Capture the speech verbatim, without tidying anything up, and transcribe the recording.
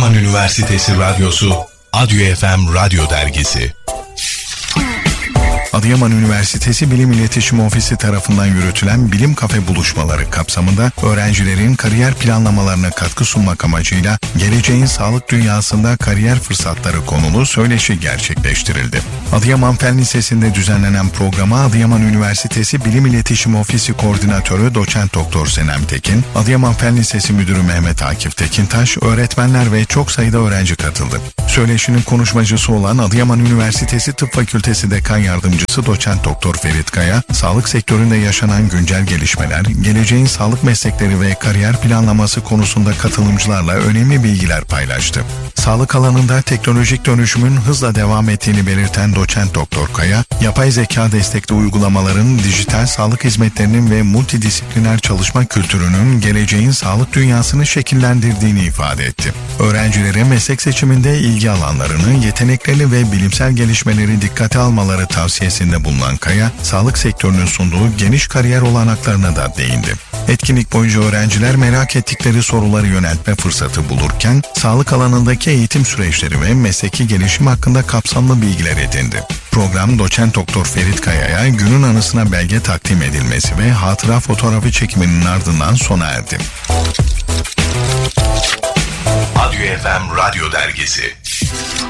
Adıyaman Üniversitesi Radyosu Adyo F M Radyo Dergisi. Adıyaman Üniversitesi Bilim İletişim Ofisi tarafından yürütülen Bilim Kafe buluşmaları kapsamında öğrencilerin kariyer planlamalarına katkı sunmak amacıyla geleceğin sağlık dünyasında kariyer fırsatları konulu söyleşi gerçekleştirildi. Adıyaman Fen Lisesi'nde düzenlenen programa Adıyaman Üniversitesi Bilim İletişim Ofisi Koordinatörü Doçent Doktor Senem Tekin, Adıyaman Fen Lisesi Müdürü Mehmet Akif Tekintaş, öğretmenler ve çok sayıda öğrenci katıldı. Söyleşinin konuşmacısı olan Adıyaman Üniversitesi Tıp Fakültesi Dekan Yardımcısı Doçent Doktor Ferit Kaya, sağlık sektöründe yaşanan güncel gelişmeler, geleceğin sağlık meslekleri ve kariyer planlaması konusunda katılımcılarla önemli bilgiler paylaştı. Sağlık alanında teknolojik dönüşümün hızla devam ettiğini belirten Doçent Doktor Kaya, yapay zeka destekli uygulamaların, dijital sağlık hizmetlerinin ve multidisipliner çalışma kültürünün geleceğin sağlık dünyasını şekillendirdiğini ifade etti. Öğrencilere meslek seçiminde ilgi alanlarını, yeteneklerini ve bilimsel gelişmeleri dikkate almaları tavsiyesinde bulunan Kaya, sağlık sektörünün sunduğu geniş kariyer olanaklarına da değindi. Etkinlik boyunca öğrenciler merak ettikleri soruları yöneltme fırsatı bulurken, sağlık alanındaki eğitim süreçleri ve mesleki gelişim hakkında kapsamlı bilgiler edindi. Program Doçent Doktor Ferit Kaya'ya günün anısına belge takdim edilmesi ve hatıra fotoğrafı çekiminin ardından sona erdi. Adyo F M Radyo Dergisi.